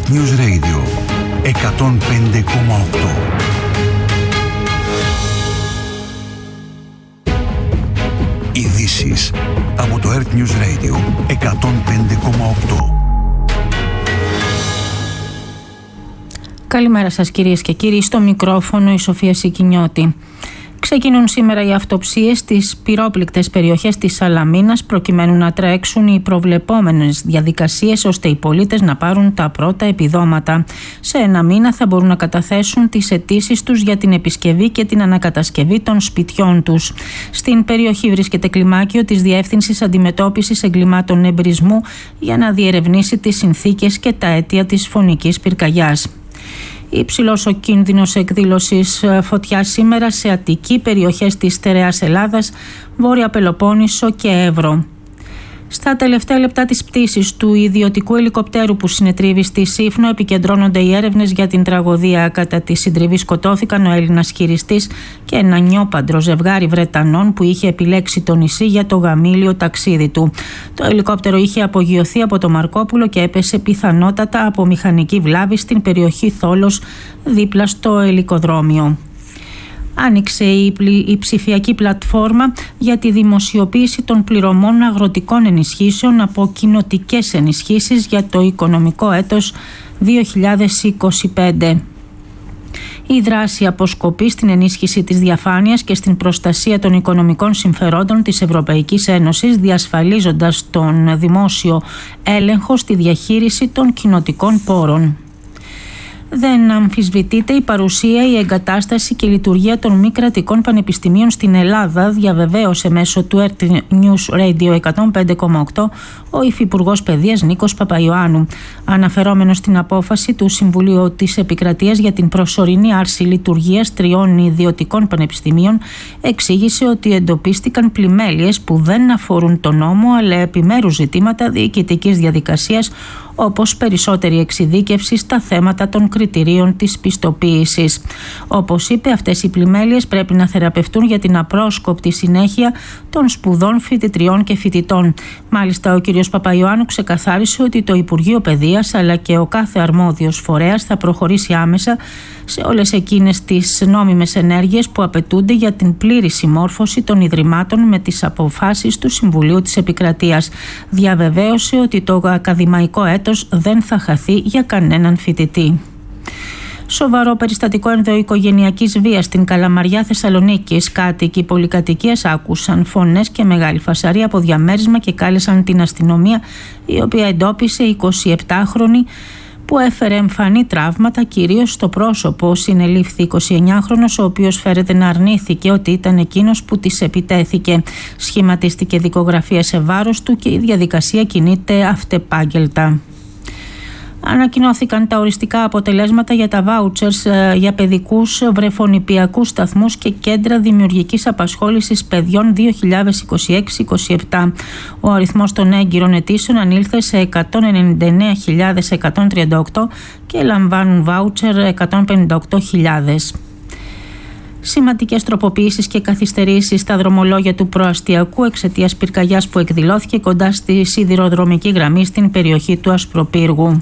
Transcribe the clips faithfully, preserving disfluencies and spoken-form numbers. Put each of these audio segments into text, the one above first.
Earth News Radio εκατόν πέντε κόμμα οκτώ. Ειδήσεις από το Earth News Radio εκατόν πέντε κόμμα οκτώ. Καλημέρα σας κυρίες και κύριοι, στο μικρόφωνο η Σοφία Σικινιώτη. Ξεκινούν σήμερα οι αυτοψίες στις πυρόπληκτες περιοχές της Σαλαμίνας προκειμένου να τρέξουν οι προβλεπόμενες διαδικασίες ώστε οι πολίτες να πάρουν τα πρώτα επιδόματα. Σε ένα μήνα θα μπορούν να καταθέσουν τις αιτήσεις τους για την επισκευή και την ανακατασκευή των σπιτιών τους. Στην περιοχή βρίσκεται κλιμάκιο της Διεύθυνσης Αντιμετώπισης Εγκλημάτων Εμπρισμού για να διερευνήσει τις συνθήκες και τα αίτια της φωνικής πυρκαγιάς. Υψηλός ο κίνδυνος εκδήλωσης φωτιάς σήμερα σε Αττική, περιοχές της στερεάς Ελλάδας, Βόρεια Πελοπόννησο και Εύρο. Στα τελευταία λεπτά της πτήσης του ιδιωτικού ελικοπτέρου που συνετρίβει στη Σύφνο επικεντρώνονται οι έρευνες για την τραγωδία. Κατά τη συντριβή σκοτώθηκαν ο Έλληνας χειριστής και ένα νιόπαντρο ζευγάρι Βρετανών που είχε επιλέξει το νησί για το γαμήλιο ταξίδι του. Το ελικόπτερο είχε απογειωθεί από το Μαρκόπουλο και έπεσε πιθανότατα από μηχανική βλάβη στην περιοχή Θόλος δίπλα στο ελικοδρόμιο. Άνοιξε η, η ψηφιακή πλατφόρμα για τη δημοσιοποίηση των πληρωμών αγροτικών ενισχύσεων από κοινοτικές ενισχύσεις για το οικονομικό έτος δύο χιλιάδες είκοσι πέντε. Η δράση αποσκοπεί στην ενίσχυση της διαφάνειας και στην προστασία των οικονομικών συμφερόντων της Ευρωπαϊκής Ένωσης, διασφαλίζοντας τον δημόσιο έλεγχο στη διαχείριση των κοινοτικών πόρων. Δεν αμφισβητείται η παρουσία, η εγκατάσταση και η λειτουργία των μη κρατικών πανεπιστημίων στην Ελλάδα, διαβεβαίωσε μέσω του Earth News Radio εκατόν πέντε κόμμα οκτώ ο Υφυπουργός Παιδείας Νίκος Παπαϊωάννου. Αναφερόμενος στην απόφαση του Συμβουλίου της Επικρατείας για την προσωρινή άρση λειτουργίας τριών ιδιωτικών πανεπιστημίων, εξήγησε ότι εντοπίστηκαν πλημέλειες που δεν αφορούν τον νόμο αλλά επιμέρους ζητήματα διοικητικής διαδικασίας, όπως περισσότερη εξειδίκευση στα θέματα των κριτηρίων της πιστοποίησης. Όπως είπε, αυτές οι πλημέλειες πρέπει να θεραπευτούν για την απρόσκοπτη συνέχεια των σπουδών φοιτητριών και φοιτητών. Μάλιστα, ο κ. Παπαϊωάννου ξεκαθάρισε ότι το Υπουργείο Παιδείας αλλά και ο κάθε αρμόδιος φορέας θα προχωρήσει άμεσα σε όλες εκείνες τις νόμιμες ενέργειες που απαιτούνται για την πλήρη συμμόρφωση των Ιδρυμάτων με τις αποφάσεις του Συμβουλίου της Επικρατείας. Διαβεβαίωσε ότι το ακαδημαϊκό έτος δεν θα χαθεί για κανέναν φοιτητή. Σοβαρό περιστατικό ενδοοικογενειακής βίας στην Καλαμαριά Θεσσαλονίκης. Κάτοικοι πολυκατοικίας άκουσαν φωνές και μεγάλη φασαρία από διαμέρισμα και κάλεσαν την αστυνομία, η οποία εντόπισε εικοσιεπτάχρονη που έφερε εμφανή τραύματα κυρίως στο πρόσωπο. Συνελήφθη εικοσιεννιάχρονος, ο οποίος φέρεται να αρνήθηκε ότι ήταν εκείνος που της επιτέθηκε. Σχηματίστηκε δικογραφία σε βάρος του και η διαδικασία κινείται αυτεπάγγελτα. Ανακοινώθηκαν τα οριστικά αποτελέσματα για τα βάουτσερς για παιδικούς βρεφονηπιακούς σταθμούς και κέντρα δημιουργικής απασχόλησης παιδιών δύο χιλιάδες είκοσι έξι είκοσι επτά. Ο αριθμός των έγκυρων αιτήσεων ανήλθε σε εκατόν ενενήντα εννέα χιλιάδες εκατόν τριάντα οκτώ και λαμβάνουν βάουτσερ εκατόν πενήντα οκτώ χιλιάδες. Σημαντικές τροποποιήσεις και καθυστερήσεις στα δρομολόγια του προαστιακού εξαιτίας πυρκαγιάς που εκδηλώθηκε κοντά στη σιδηροδρομική γραμμή στην περιοχή του Ασπροπύργου.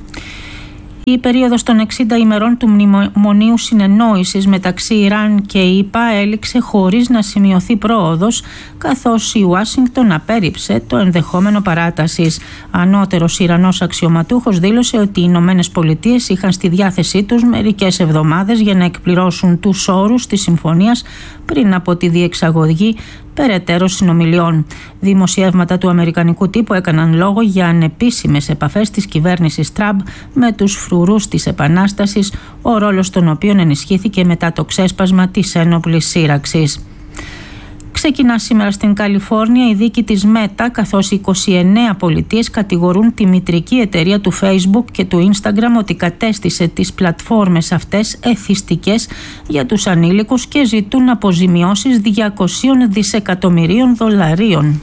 Η περίοδος των εξήντα ημερών του Μνημονίου Συνεννόησης μεταξύ Ιράν και ΗΠΑ έληξε χωρίς να σημειωθεί πρόοδος, καθώς η Ουάσιγκτον απέρριψε το ενδεχόμενο παράτασης. Ανώτερος Ιρανός αξιωματούχος δήλωσε ότι οι Ηνωμένες Πολιτείες είχαν στη διάθεσή τους μερικές εβδομάδες για να εκπληρώσουν τους όρους της συμφωνίας πριν από τη διεξαγωγή περαιτέρω συνομιλιών. Δημοσιεύματα του αμερικανικού τύπου έκαναν λόγο για ανεπίσημες επαφές της κυβέρνησης Τραμπ με τους φρουρούς της Επανάστασης, ο ρόλος των οποίων ενισχύθηκε μετά το ξέσπασμα της ένοπλης σύραξης. Ξεκινά σήμερα στην Καλιφόρνια η δίκη της Μέτα, καθώς είκοσι εννέα πολιτείες κατηγορούν τη μητρική εταιρεία του Facebook και του Instagram ότι κατέστησε τις πλατφόρμες αυτές εθιστικές για τους ανήλικους και ζητούν αποζημιώσεις διακόσια δισεκατομμυρίων δολαρίων.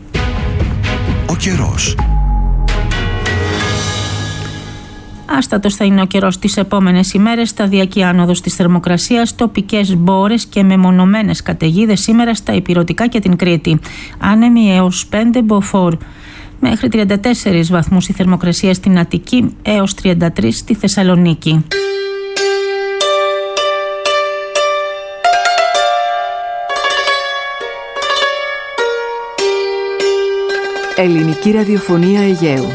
Ο καιρός. Άστατος θα είναι ο καιρός τις επόμενες ημέρες, σταδιακή άνοδος της θερμοκρασίας, τοπικές μπόρες και μεμονωμένες καταιγίδες σήμερα στα ηπειρωτικά και την Κρήτη. Άνεμοι έως πέντε μποφόρ. μέχρι τριάντα τέσσερις βαθμούς η θερμοκρασία στην Αττική έως τριάντα τρεις στη Θεσσαλονίκη. Ελληνική ραδιοφωνία Αιγαίου.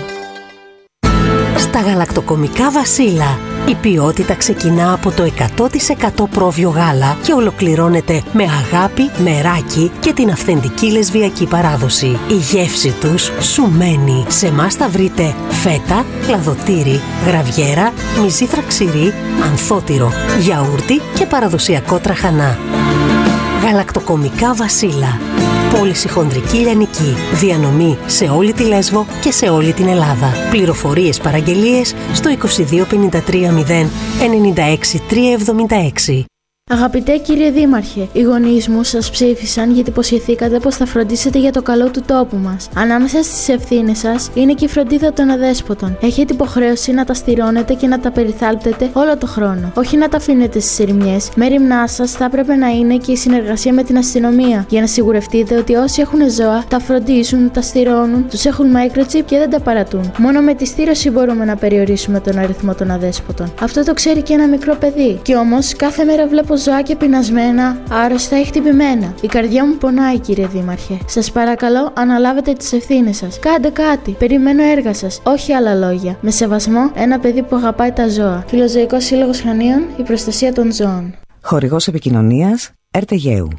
Στα γαλακτοκομικά Βασίλα, η ποιότητα ξεκινά από το εκατό τοις εκατό πρόβιο γάλα και ολοκληρώνεται με αγάπη, μεράκι και την αυθεντική λεσβιακή παράδοση. Η γεύση τους σου μένει. Σε εμάς θα βρείτε φέτα, κλαδοτήρι, γραβιέρα, μυζήθρα ξηρή, ανθότυρο, γιαούρτι και παραδοσιακό τραχανά. Γαλακτοκομικά Βασίλα. Πώληση χονδρική λιανική. Διανομή σε όλη τη Λέσβο και σε όλη την Ελλάδα. Πληροφορίες παραγγελίες στο είκοσι δύο πενήντα τρία μηδέν ενενήντα έξι τριακόσια εβδομήντα έξι. Αγαπητέ κύριε Δήμαρχε, οι γονείς μου σας ψήφισαν γιατί υποσχεθήκατε πως θα φροντίσετε για το καλό του τόπου μας. Ανάμεσα στις ευθύνες σας είναι και η φροντίδα των αδέσποτων. Έχετε υποχρέωση να τα στηρώνετε και να τα περιθάλπτετε όλο το χρόνο. Όχι να τα αφήνετε στις ερημιές. Μέριμνά σας θα έπρεπε να είναι και η συνεργασία με την αστυνομία για να σιγουρευτείτε ότι όσοι έχουν ζώα τα φροντίζουν, τα στηρώνουν, τους έχουν microchip και δεν τα παρατούν. Μόνο με τη στήρωση μπορούμε να περιορίσουμε τον αριθμό των αδέσποτων. Αυτό το ξέρει και ένα μικρό παιδί. Κι όμως κάθε μέρα βλέπω ζωάκια πεινασμένα, άρρωστα ή χτυπημένα. Η καρδιά μου πονάει, κύριε Δήμαρχε. Σας παρακαλώ, αναλάβετε τις ευθύνες σας. Κάντε κάτι. Περιμένω έργα σας. Όχι άλλα λόγια. Με σεβασμό, ένα παιδί που αγαπάει τα ζώα. Φιλοζωικός Σύλλογος Χανίων, η προστασία των ζώων. Χορηγός επικοινωνίας ΕΡΤ Αιγαίου.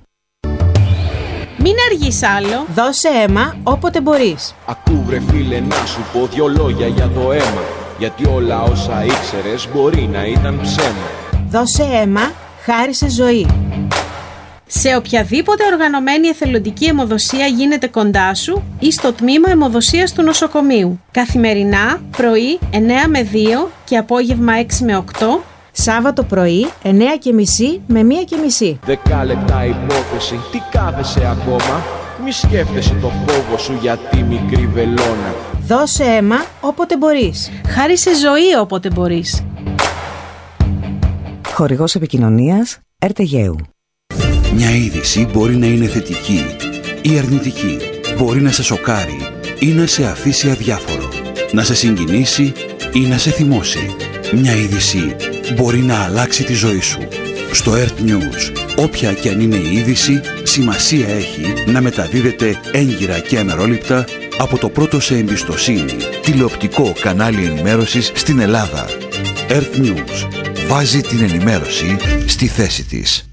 Μην αργείς άλλο. Δώσε αίμα όποτε μπορείς. Ακού βρε φίλε να σου πω δυο λόγια για το αίμα. Γιατί όλα όσα ήξερες μπορεί να ήταν ψέμα. Δώσε αίμα, χάρισε ζωή. Σε οποιαδήποτε οργανωμένη εθελοντική αιμοδοσία γίνεται κοντά σου ή στο τμήμα αιμοδοσίας του νοσοκομείου. Καθημερινά, πρωί εννέα με δύο και απόγευμα έξι με οκτώ. Σάββατο πρωί εννέα και μισή με μία και μισή. Δέκα λεπτά υπόθεση, τι κάθεσαι ακόμα? Μη σκέφτεσαι το φόβο σου για τη μικρή βελόνα. Δώσε αίμα όποτε μπορείς. Χάρισε ζωή όποτε μπορείς. Χορηγός επικοινωνίας ΕΡΤ Αιγαίου. Μια είδηση μπορεί να είναι θετική ή αρνητική. Μπορεί να σε σοκάρει ή να σε αφήσει αδιάφορο. Να σε συγκινήσει ή να σε θυμώσει. Μια είδηση μπορεί να αλλάξει τη ζωή σου. Στο ΕΡΤ News, όποια και αν είναι η είδηση, σημασία έχει να μεταδίδεται έγκυρα και αμερόληπτα από το πρώτο σε εμπιστοσύνη τηλεοπτικό κανάλι ενημέρωσης στην Ελλάδα. ΕΡΤ News. Βάζει την ενημέρωση στη θέση της.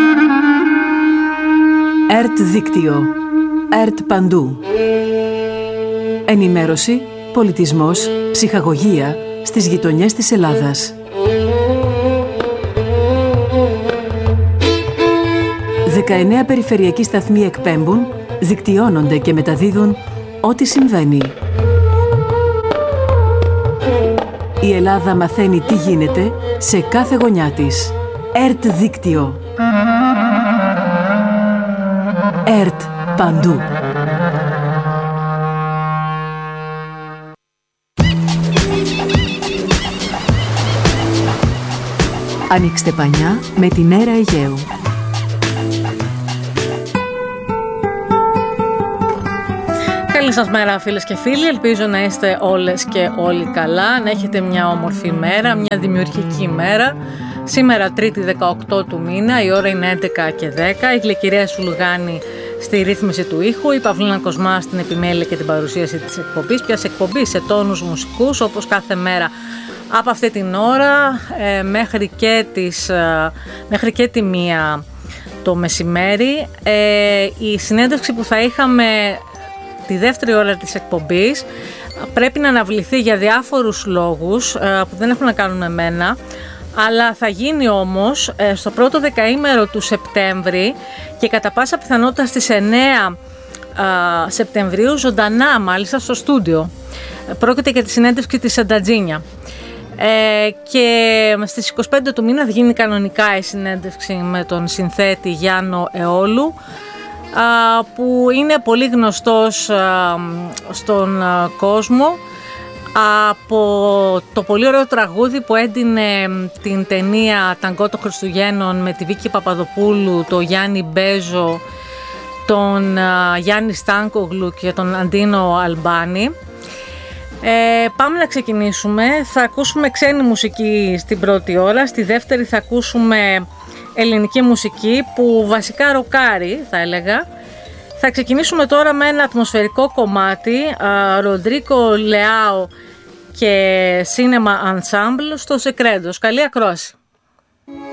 ΕΡΤ Δίκτυο. ΕΡΤ Παντού. Ενημέρωση, πολιτισμός, ψυχαγωγία στις γειτονιές της Ελλάδας. δεκαεννέα περιφερειακοί σταθμοί εκπέμπουν, δικτυώνονται και μεταδίδουν ό,τι συμβαίνει. Η Ελλάδα μαθαίνει τι γίνεται σε κάθε γωνιά της. ΕΡΤ Δίκτυο. ΕΡΤ Παντού. Ανοίξτε πανιά με την Έρα Αιγαίου. Καλή σας μέρα φίλες και φίλοι, ελπίζω να είστε όλες και όλοι καλά, να έχετε μια όμορφη μέρα, μια δημιουργική μέρα. Σήμερα Τρίτη δεκαοκτώ του μήνα, η ώρα είναι έντεκα και δέκα, η Γλυκυρία Σουλουγάνη στη ρύθμιση του ήχου, η Παυλίνα Κοσμά στην επιμέλεια και την παρουσίαση της εκπομπής, ποιας εκπομπής σε τόνους μουσικούς όπως κάθε μέρα από αυτή την ώρα ε, μέχρι, και τις, ε, μέχρι και τη μία το μεσημέρι. Ε, η συνέντευξη που θα είχαμε τη δεύτερη ώρα της εκπομπής πρέπει να αναβληθεί για διάφορους λόγους ε, που δεν έχουν να κάνουν με μένα, αλλά θα γίνει όμως ε, στο πρώτο δεκαήμερο του Σεπτέμβρη και κατά πάσα πιθανότητα στις εννέα ε, Σεπτεμβρίου ζωντανά μάλιστα στο στούντιο. Πρόκειται για τη συνέντευξη της Σαντατζίνια. Ε, και στις είκοσι πέντε του μήνα θα γίνει κανονικά η συνέντευξη με τον συνθέτη Γιάννο Εόλου, α, που είναι πολύ γνωστός α, στον α, κόσμο από το πολύ ωραίο τραγούδι που έντυνε την ταινία «Ταγκό των Χριστουγέννων» με τη Βίκη Παπαδοπούλου, τον Γιάννη Μπέζο, τον α, Γιάννη Στάνκογλου και τον Αντίνο Αλμπάνη. Ε, πάμε να ξεκινήσουμε. Θα ακούσουμε ξένη μουσική στην πρώτη ώρα. Στη δεύτερη θα ακούσουμε ελληνική μουσική που βασικά ροκάρει, θα έλεγα. Θα ξεκινήσουμε τώρα με ένα ατμοσφαιρικό κομμάτι, Ροντρίκο Λεάο και Cinema Ensemble στο Secretos. Καλή ακρόαση.